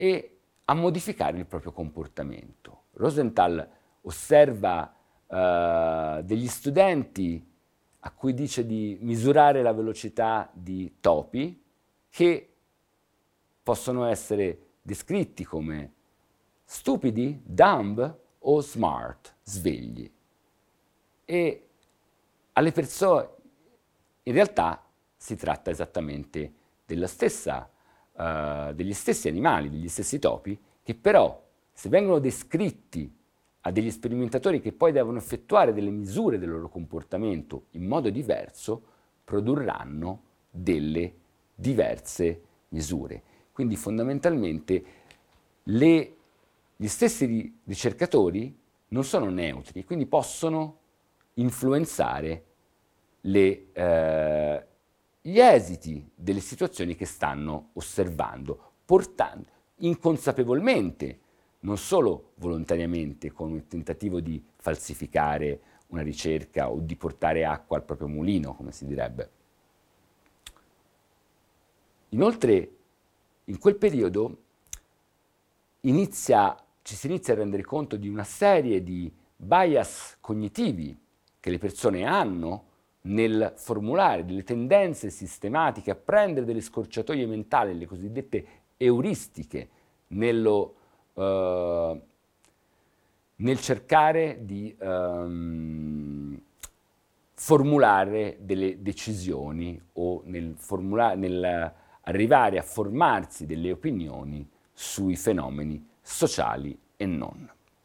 e a modificare il proprio comportamento. Rosenthal osserva degli studenti a cui dice di misurare la velocità di topi che possono essere descritti come stupidi, dumb o smart, svegli. E alle persone, in realtà si tratta esattamente degli stessi animali, degli stessi topi, che però, se vengono descritti a degli sperimentatori che poi devono effettuare delle misure del loro comportamento in modo diverso, produrranno delle diverse misure. Quindi fondamentalmente gli stessi ricercatori non sono neutri, quindi possono influenzare gli esiti delle situazioni che stanno osservando, portando inconsapevolmente, non solo volontariamente, con il tentativo di falsificare una ricerca o di portare acqua al proprio mulino, come si direbbe. Inoltre, in quel periodo ci si inizia a rendere conto di una serie di bias cognitivi che le persone hanno nel formulare delle tendenze sistematiche a prendere delle scorciatoie mentali, le cosiddette euristiche, nel cercare di formulare delle decisioni o nel arrivare a formarsi delle opinioni sui fenomeni sociali e non.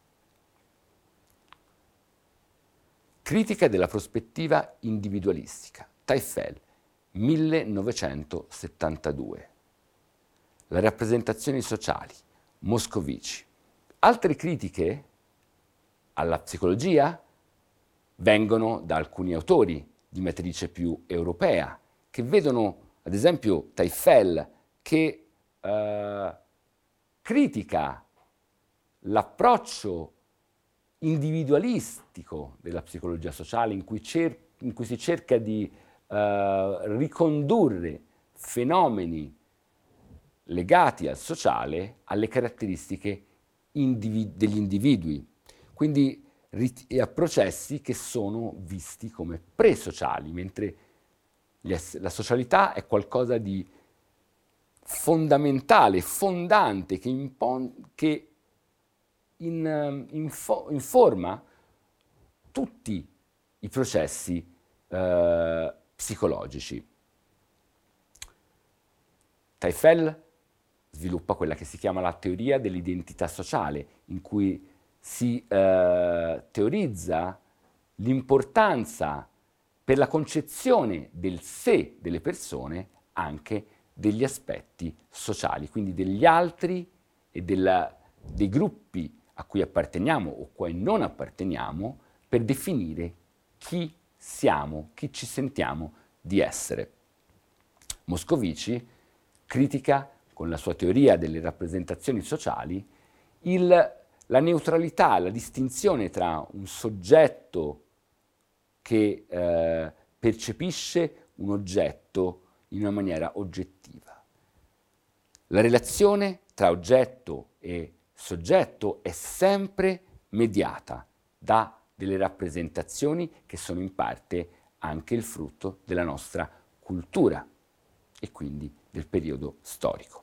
Critica della prospettiva individualistica, Teufel, 1972. Le rappresentazioni sociali, Moscovici. Altre critiche alla psicologia vengono da alcuni autori di matrice più europea, che vedono, ad esempio, Teufel, che critica l'approccio individualistico della psicologia sociale in cui si cerca di ricondurre fenomeni legati al sociale alle caratteristiche degli individui, quindi a processi che sono visti come pre-sociali, mentre la socialità è qualcosa di fondamentale, fondante, che informa tutti i processi psicologici. Teufel sviluppa quella che si chiama la teoria dell'identità sociale, in cui si teorizza l'importanza per la concezione del sé delle persone anche degli aspetti sociali, quindi degli altri e dei gruppi a cui apparteniamo o cui non apparteniamo, per definire chi siamo, chi ci sentiamo di essere. Moscovici critica, con la sua teoria delle rappresentazioni sociali, la neutralità, la distinzione tra un soggetto che percepisce un oggetto in una maniera oggettiva. La relazione tra oggetto e soggetto è sempre mediata da delle rappresentazioni che sono in parte anche il frutto della nostra cultura e quindi del periodo storico.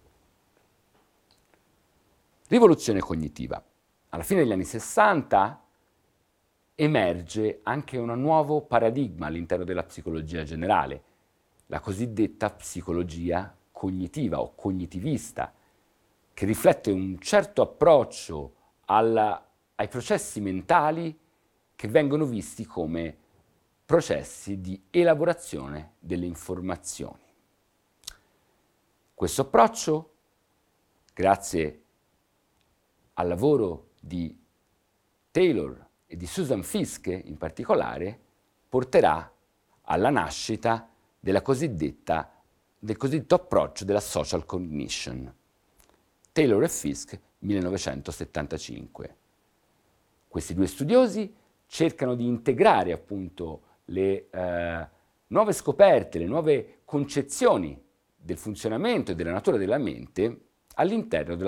Rivoluzione cognitiva. Alla fine degli anni 60 emerge anche un nuovo paradigma all'interno della psicologia generale, la cosiddetta psicologia cognitiva o cognitivista, che riflette un certo approccio ai processi mentali che vengono visti come processi di elaborazione delle informazioni. Questo approccio, grazie al lavoro di Taylor e di Susan Fiske in particolare, porterà alla nascita del cosiddetto approccio della social cognition. Taylor e Fiske, 1975. Questi due studiosi cercano di integrare appunto le nuove scoperte, le nuove concezioni del funzionamento e della natura della mente all'interno della